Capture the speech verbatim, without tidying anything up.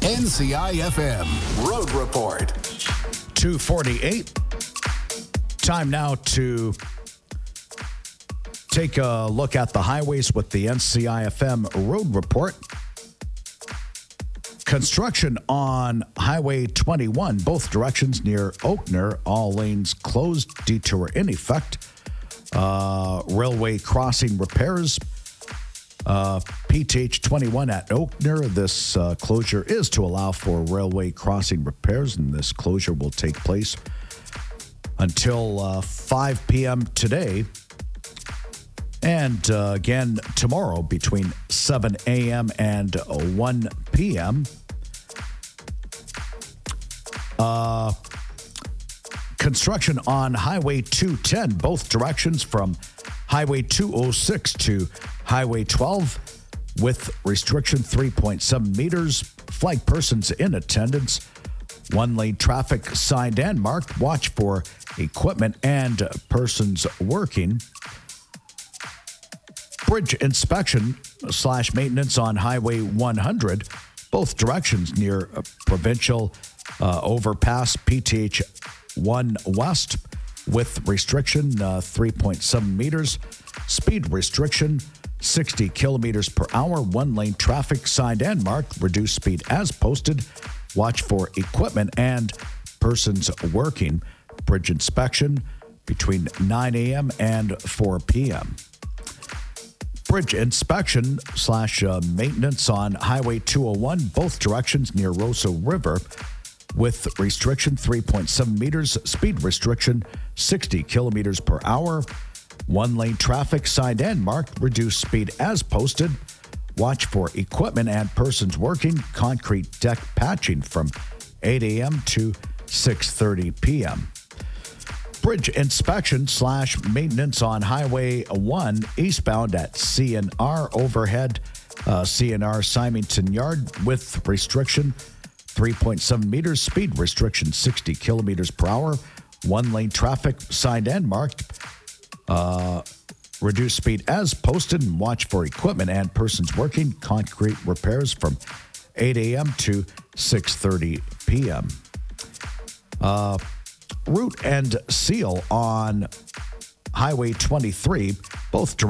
N C I F M Road Report. two forty-eight. Time now to take a look at the highways with the N C I F M Road Report. Construction on Highway twenty-one, both directions near Oakner. All lanes closed, detour in effect. Uh, railway crossing repairs. Uh, P T H twenty-one at Oakner. This uh, closure is to allow for railway crossing repairs, and this closure will take place until uh, five p.m. today. And uh, again, tomorrow between seven a.m. and one p.m. Uh, construction on Highway two ten, both directions from Highway two oh six to Highway twelve, with restriction three point seven meters. Flag persons in attendance. One-lane traffic signed and marked. Watch for equipment and persons working. Bridge inspection slash maintenance on Highway one hundred, both directions near Provincial uh, Overpass P T H one West, with restriction uh, three point seven meters. Speed restriction sixty kilometers per hour. One-lane traffic signed and marked. Reduced speed as posted. Watch for equipment and persons working. Bridge inspection between nine a.m. and four p.m. Bridge inspection slash uh, maintenance on Highway two oh one, both directions near Roseau River, with restriction three point seven meters, speed restriction sixty kilometers per hour. One lane traffic signed and marked, reduced speed as posted. Watch for equipment and persons working. Concrete deck patching from eight a.m. to six thirty p.m. Bridge inspection slash maintenance on Highway one eastbound at C N R overhead, uh, C N R Symington Yard, with restriction three point seven meters, speed restriction sixty kilometers per hour. One lane traffic signed and marked. Uh, reduce speed as posted, and watch for equipment and persons working. Concrete repairs from eight a.m. to six thirty p.m. Uh, route and seal on Highway twenty-three, both